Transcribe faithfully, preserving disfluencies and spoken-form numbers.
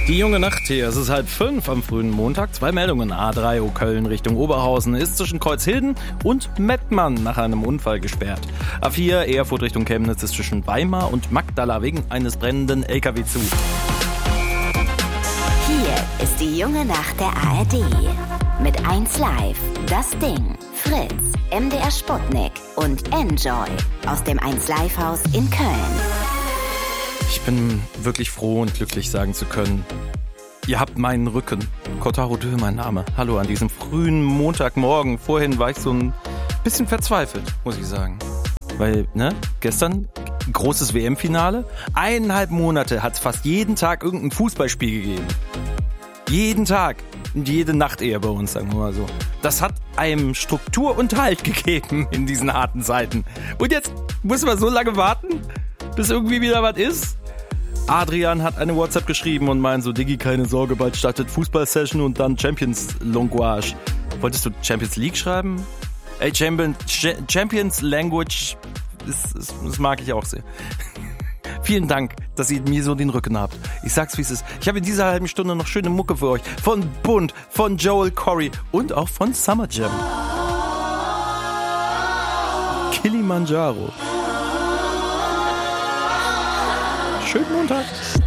Die junge Nacht hier, es ist halb fünf am frühen Montag. Zwei Meldungen. A drei O Köln Richtung Oberhausen ist zwischen Kreuzhilden und Mettmann nach einem Unfall gesperrt. A vier Erfurt Richtung Chemnitz ist zwischen Weimar und Magdala wegen eines brennenden L K W zu. Hier ist die junge Nacht der A R D. Mit eins Live, Das Ding, Fritz, M D R Sputnik und Enjoy aus dem eins Live Haus in Köln. Ich bin wirklich froh und glücklich sagen zu können, ihr habt meinen Rücken. Kotaro Dö, mein Name. Hallo an diesem frühen Montagmorgen. Vorhin war ich so ein bisschen verzweifelt, muss ich sagen. Weil, ne, gestern großes W M-Finale. Eineinhalb Monate hat es fast jeden Tag irgendein Fußballspiel gegeben. Jeden Tag. Und jede Nacht eher bei uns, sagen wir mal so. Das hat einem Struktur und Halt gegeben in diesen harten Zeiten. Und jetzt muss man so lange warten, bis irgendwie wieder was ist. Adrian hat eine WhatsApp geschrieben und meint so, Diggi, keine Sorge, bald startet Fußball-Session und dann Champions Language. Wolltest du Champions League schreiben? Ey, Champions, Champions Language, das, das, das mag ich auch sehr. Vielen Dank, dass ihr mir so den Rücken habt. Ich sag's, wie es ist. Ich habe in dieser halben Stunde noch schöne Mucke für euch. Von Bund, von Joel Corey und auch von Summer Jam. Kilimanjaro. Schönen Montag.